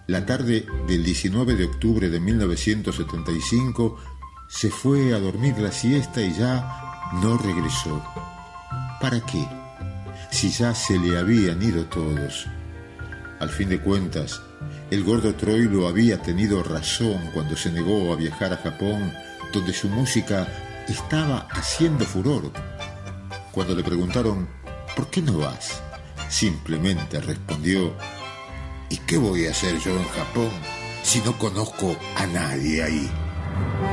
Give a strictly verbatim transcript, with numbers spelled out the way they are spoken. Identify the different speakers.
Speaker 1: La tarde del diecinueve de octubre de mil novecientos setenta y cinco se fue a dormir la siesta y ya no regresó. ¿Para qué? Si ya se le habían ido todos. Al fin de cuentas, el gordo Troilo había tenido razón cuando se negó a viajar a Japón, donde su música estaba haciendo furor. Cuando le preguntaron, ¿por qué no vas?, simplemente respondió, ¿y qué voy a hacer yo en Japón si no conozco a nadie ahí?